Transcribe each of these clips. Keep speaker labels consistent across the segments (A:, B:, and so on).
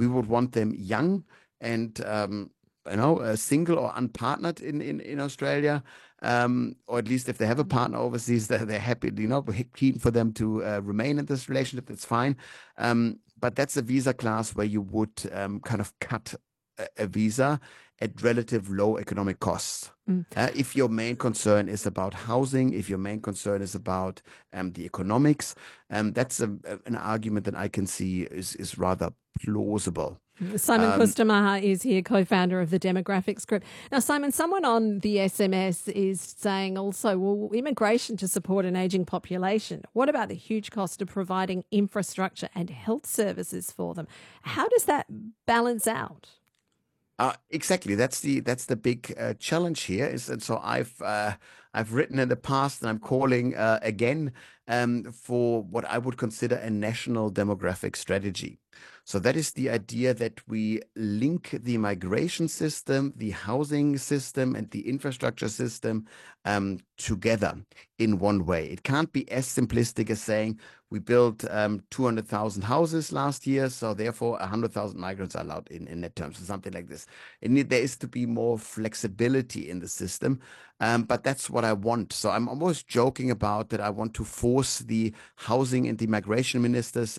A: We would want them young and single or unpartnered in Australia, or at least if they have a partner overseas, they're happy, we're keen for them to remain in this relationship. That's fine. But that's a visa class where you would kind of cut a visa at relative low economic costs.
B: Mm.
A: If your main concern is about housing, if your main concern is about the economics, that's an argument that I can see is rather plausible.
B: Simon Kustamah is here, co-founder of the Demographics Group. Now, Simon, someone on the SMS is saying also, well, immigration to support an ageing population. What about the huge cost of providing infrastructure and health services for them? How does that balance out?
A: Exactly. That's the big challenge here. And so I've written in the past, and I'm calling again for what I would consider a national demographic strategy. So that is the idea that we link the migration system, the housing system, and the infrastructure system together in one way. It can't be as simplistic as saying we built 200,000 houses last year, so therefore 100,000 migrants are allowed in net terms, or something like this. There is to be more flexibility in the system, but that's what I want. So I'm almost joking about that. I want to force the housing and the migration ministers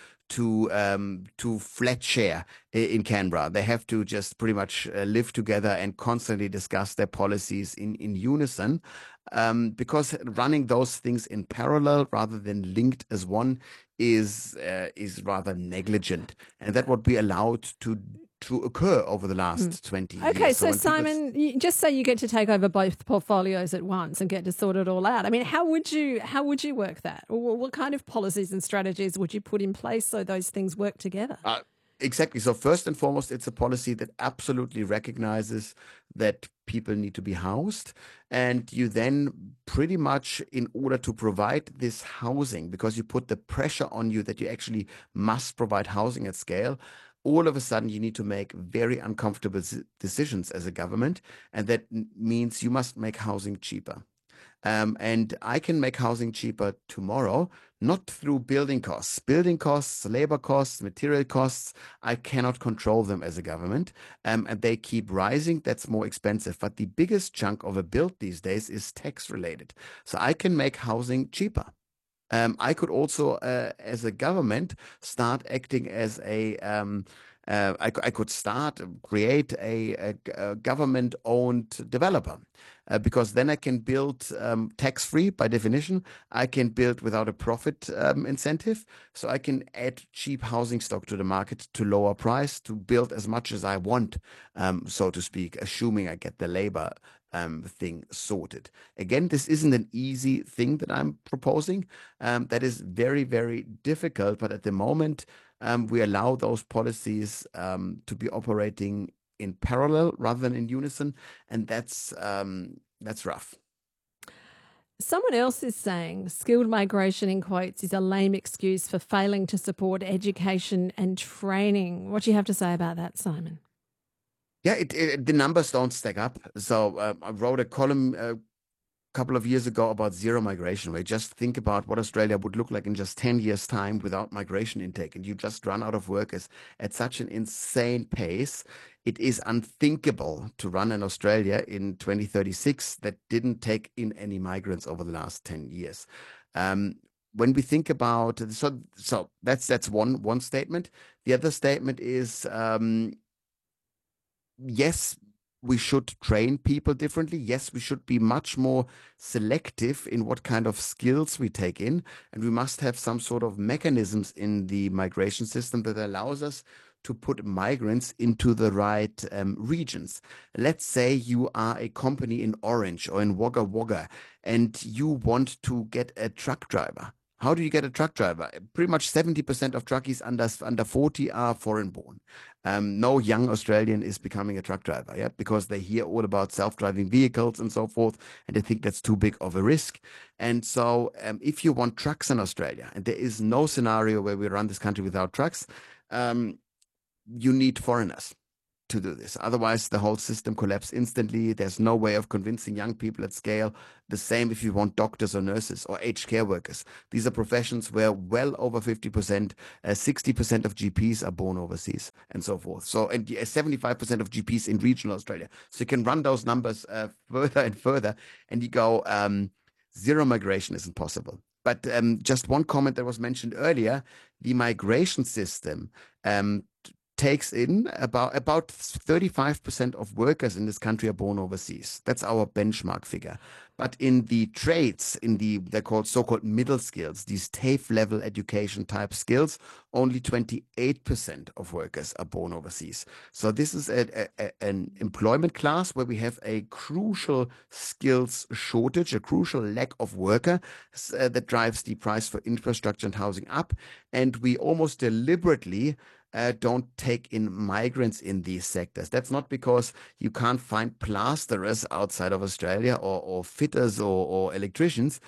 A: to flat share in Canberra. They have to just pretty much live together and constantly discuss their policies in unison, because running those things in parallel rather than linked as one is rather negligent, and that would be allowed to occur over the last 20 years.
B: Okay, so Simon, just say you get to take over both portfolios at once and get to sort it all out. I mean, how would you work that? Or what kind of policies and strategies would you put in place so those things work together?
A: Exactly. So first and foremost, it's a policy that absolutely recognizes that people need to be housed. And you then pretty much, in order to provide this housing, because you put the pressure on you that you actually must provide housing at scale, all of a sudden you need to make very uncomfortable decisions as a government. And that means you must make housing cheaper. And I can make housing cheaper tomorrow, not through building costs. Building costs, labor costs, material costs, I cannot control them as a government, and they keep rising. That's more expensive. But the biggest chunk of a build these days is tax related. So I can make housing cheaper. I could also, as a government, start acting as I could create a government-owned developer, because then I can build tax-free by definition. I can build without a profit incentive. So I can add cheap housing stock to the market to lower price, to build as much as I want, so to speak, assuming I get the labor thing sorted. Again, this isn't an easy thing that I'm proposing. That is very, very difficult. But at the moment, we allow those policies to be operating in parallel rather than in unison, and that's rough.
B: Someone else is saying skilled migration, in quotes, is a lame excuse for failing to support education and training. What do you have to say about that, Simon?
A: Yeah, the numbers don't stack up. So I wrote a column couple of years ago about zero migration, where you just think about what Australia would look like in just 10 years' time without migration intake, and you just run out of workers at such an insane pace. It is unthinkable to run an Australia in 2036 that didn't take in any migrants over the last 10 years. When we think about, so that's one statement. The other statement is, yes, we should train people differently. Yes, we should be much more selective in what kind of skills we take in. And we must have some sort of mechanisms in the migration system that allows us to put migrants into the right regions. Let's say you are a company in Orange or in Wagga Wagga, and you want to get a truck driver. How do you get a truck driver? Pretty much 70% of truckies under 40 are foreign born. No young Australian is becoming a truck driver, yeah, because they hear all about self-driving vehicles and so forth, and they think that's too big of a risk. And so if you want trucks in Australia, and there is no scenario where we run this country without trucks, you need foreigners. to do this. Otherwise, the whole system collapses instantly. There's no way of convincing young people at scale. The same if you want doctors or nurses or aged care workers. These are professions where well over 50%, 60% of GPs are born overseas and so forth. So, and 75% of GPs in regional Australia. So you can run those numbers further and further, and you go, zero migration isn't possible. But just one comment that was mentioned earlier, the migration system takes in about 35% of workers in this country are born overseas. That's our benchmark figure. But in the trades, they're called so-called middle skills, these TAFE level education type skills, only 28% of workers are born overseas. So this is an employment class where we have a crucial skills shortage, a crucial lack of worker that drives the price for infrastructure and housing up. And we almost deliberately don't take in migrants in these sectors. That's not because you can't find plasterers outside of Australia or fitters or electricians.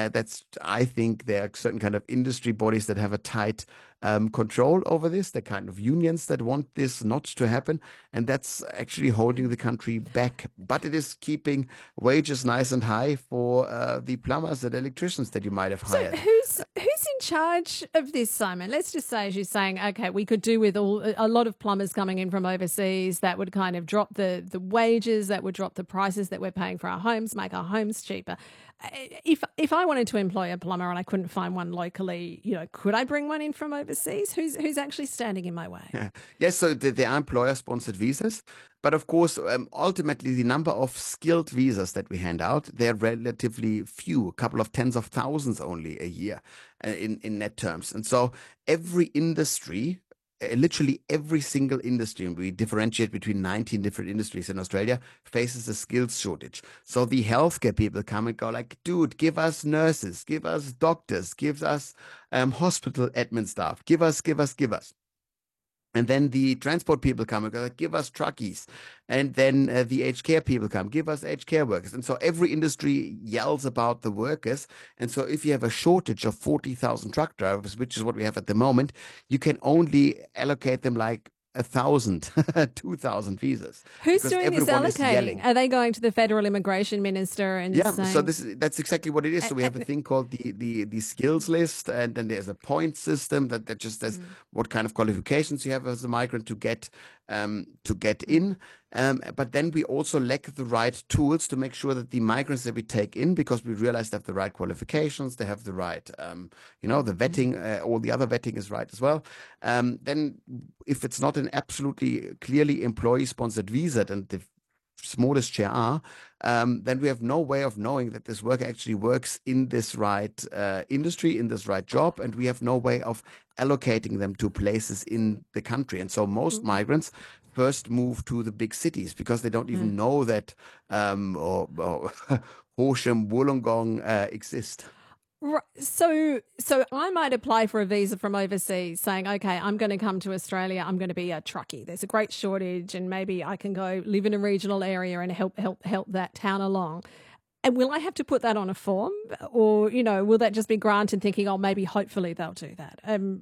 A: I think there are certain kind of industry bodies that have a tight control over this. The kind of unions that want this not to happen, and that's actually holding the country back. But it is keeping wages nice and high for the plumbers and electricians that you might have hired.
B: So who's in charge of this, Simon? Let's just say, as you're saying, okay, we could do with a lot of plumbers coming in from overseas. That would kind of drop the wages, that would drop the prices that we're paying for our homes, make our homes cheaper. If I wanted to employ a plumber and I couldn't find one locally, could I bring one in from overseas? Who's actually standing in my way?
A: Yes, so there are employer-sponsored visas, but of course, ultimately, the number of skilled visas that we hand out, they're relatively few, a couple of tens of thousands only a year in net terms. And so every industry, literally every single industry, and we differentiate between 19 different industries in Australia, faces a skills shortage. So the healthcare people come and go like, dude, give us nurses, give us doctors, give us hospital admin staff, give us. And then the transport people come and go, give us truckies. And then the aged care people come, give us aged care workers. And so every industry yells about the workers. And so if you have a shortage of 40,000 truck drivers, which is what we have at the moment, you can only allocate them like 1,000, 2,000 visas.
B: Who's doing this allocating? Are they going to the federal immigration minister and saying...
A: So that's exactly what it is. So we have a thing called the skills list, and then there's a point system that just says what kind of qualifications you have as a migrant to get in. But then we also lack the right tools to make sure that the migrants that we take in, because we realize they have the right qualifications, they have the right, the vetting, all the other vetting is right as well. Then if it's not an absolutely clearly employee-sponsored visa, and the smallest share are, then we have no way of knowing that this worker actually works in this right industry, in this right job, and we have no way of allocating them to places in the country. And so most migrants first move to the big cities because they don't even know that Horsham, Wollongong exist.
B: Right. So I might apply for a visa from overseas saying, okay, I'm going to come to Australia. I'm going to be a truckie. There's a great shortage and maybe I can go live in a regional area and help that town along. And will I have to put that on a form or, will that just be granted thinking, oh, maybe hopefully they'll do that?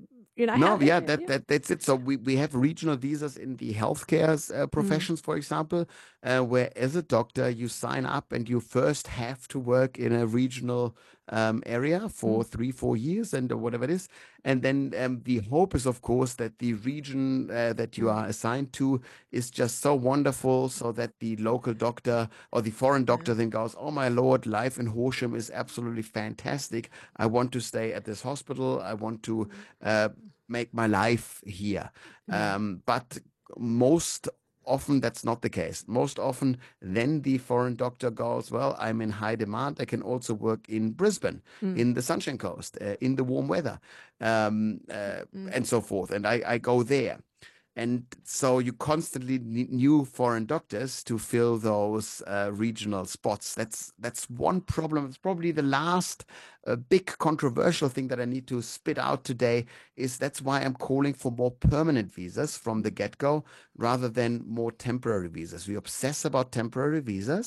A: That's it. So we have regional visas in the healthcare professions, for example, where as a doctor you sign up and you first have to work in a regional area for 3-4 years and whatever it is. And then the hope is, of course, that the region that you are assigned to is just so wonderful so that the local doctor or the foreign doctor then goes, oh my Lord, life in Horsham is absolutely fantastic. I want to stay at this hospital. I want to make my life here. But most often that's not the case. Most often then the foreign doctor goes, well, I'm in high demand. I can also work in Brisbane, in the Sunshine Coast, in the warm weather, and so forth. And I go there. And so you constantly need new foreign doctors to fill those regional spots. That's one problem. It's probably the last big controversial thing that I need to spit out today is that's why I'm calling for more permanent visas from the get-go rather than more temporary visas. We obsess about temporary visas.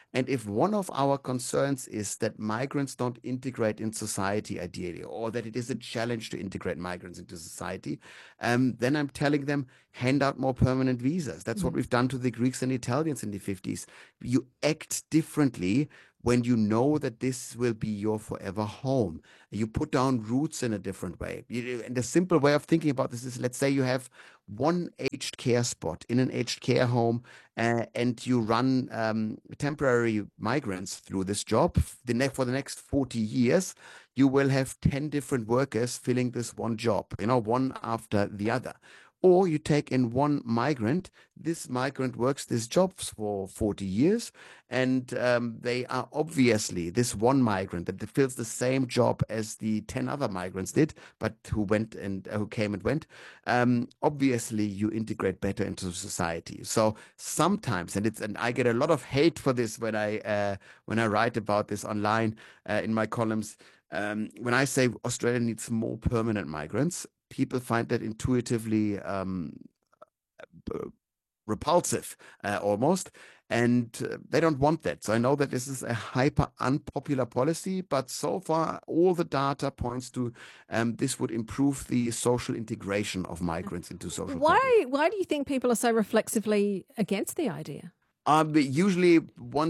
A: And if one of our concerns is that migrants don't integrate in society ideally, or that it is a challenge to integrate migrants into society, then I'm telling them, hand out more permanent visas. That's what we've done to the Greeks and Italians in the 50s. You act differently when you know that this will be your forever home. You put down roots in a different way. And the simple way of thinking about this is, let's say you have one aged care spot in an aged care home, and you run temporary migrants through this job. For the next 40 years, you will have 10 different workers filling this one job, one after the other. Or you take in one migrant, this migrant works this job for 40 years, and they are obviously this one migrant that fills the same job as the 10 other migrants did, but who came and went. Obviously, you integrate better into society. So sometimes, and I get a lot of hate for this when I write about this online in my columns. When I say Australia needs more permanent migrants, people find that intuitively repulsive, almost, and they don't want that. So I know that this is a hyper unpopular policy, but so far all the data points to this would improve the social integration of migrants into social fabric.
B: Why do you think people are so reflexively against the idea?
A: Usually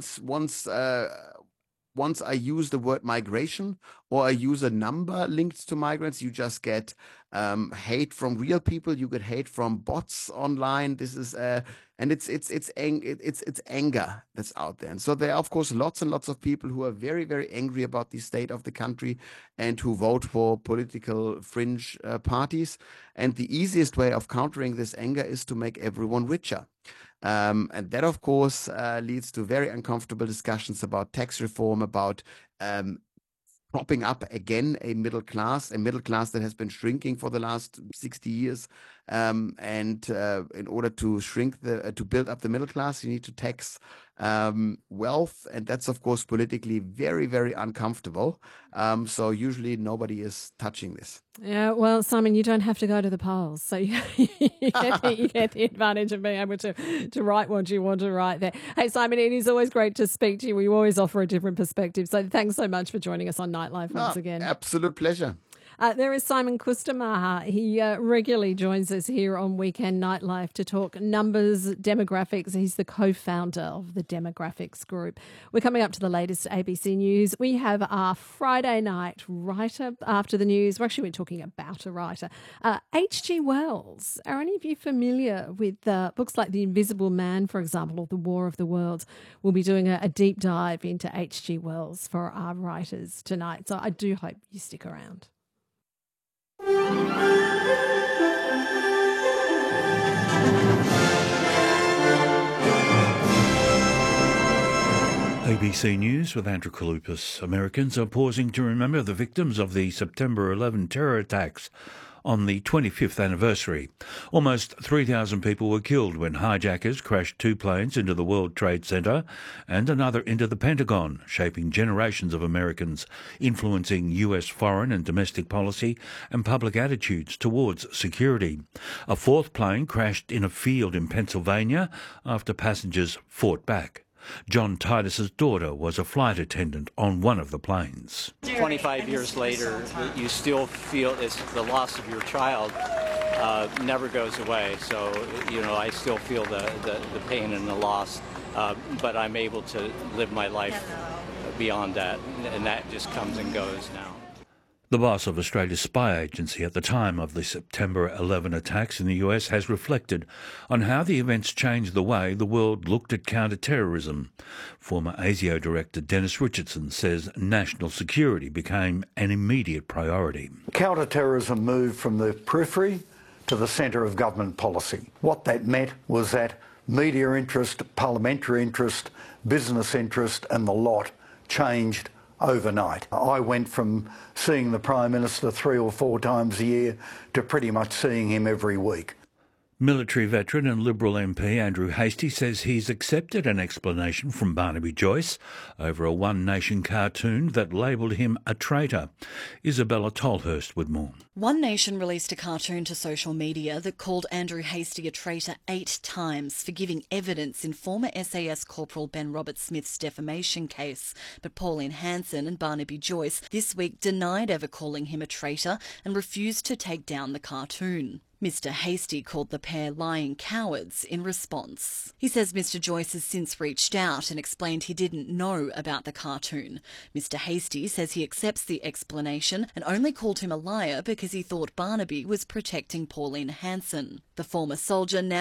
A: once I use the word migration or I use a number linked to migrants, you just get hate from real people. You get hate from bots online. This is and it's anger that's out there. And so there are, of course, lots and lots of people who are very, very angry about the state of the country and who vote for political fringe parties. And the easiest way of countering this anger is to make everyone richer. And that, of course, leads to very uncomfortable discussions about tax reform, about propping up again a middle class that has been shrinking for the last 60 years. And in order to to build up the middle class, you need to tax wealth. And that's, of course, politically very, very uncomfortable. So usually nobody is touching this.
B: Yeah, well, Simon, you don't have to go to the polls. So you get the advantage of being able to write what you want to write there. Hey, Simon, it is always great to speak to you. We always offer a different perspective. So thanks so much for joining us on Nightlife once again.
A: Absolute pleasure.
B: There is Simon Kusturmaja. He regularly joins us here on Weekend Nightlife to talk numbers, demographics. He's the co-founder of the Demographics Group. We're coming up to the latest ABC News. We have our Friday night writer after the news. We're talking about a writer. H.G. Wells. Are any of you familiar with books like The Invisible Man, for example, or The War of the Worlds? We'll be doing a deep dive into H.G. Wells for our writers tonight. So I do hope you stick around.
C: ABC News with Andrew Kalupas. Americans are pausing to remember the victims of the September 11 terror attacks on the 25th anniversary. Almost 3,000 people were killed when hijackers crashed 2 planes into the World Trade Center and another into the Pentagon, shaping generations of Americans, influencing US foreign and domestic policy and public attitudes towards security. A 4th plane crashed in a field in Pennsylvania after passengers fought back. John Titus's daughter was a flight attendant on one of the planes.
D: 25 years later, you still feel it's the loss of your child never goes away. So, I still feel the pain and the loss, but I'm able to live my life beyond that, and that just comes and goes now.
C: The boss of Australia's spy agency at the time of the September 11 attacks in the US has reflected on how the events changed the way the world looked at counter-terrorism. Former ASIO director Dennis Richardson says national security became an immediate priority.
E: Counter-terrorism moved from the periphery to the centre of government policy. What that meant was that media interest, parliamentary interest, business interest and the lot changed overnight. I went from seeing the Prime Minister 3 or 4 times a year to pretty much seeing him every week.
C: Military veteran and Liberal MP Andrew Hastie says he's accepted an explanation from Barnaby Joyce over a One Nation cartoon that labelled him a traitor. Isabella Tolhurst with more.
F: One Nation released a cartoon to social media that called Andrew Hastie a traitor 8 times for giving evidence in former SAS Corporal Ben Robert-Smith's defamation case. But Pauline Hanson and Barnaby Joyce this week denied ever calling him a traitor and refused to take down the cartoon. Mr Hastie called the pair lying cowards in response. He says Mr Joyce has since reached out and explained he didn't know about the cartoon. Mr Hastie says he accepts the explanation and only called him a liar because he thought Barnaby was protecting Pauline Hanson. The former soldier now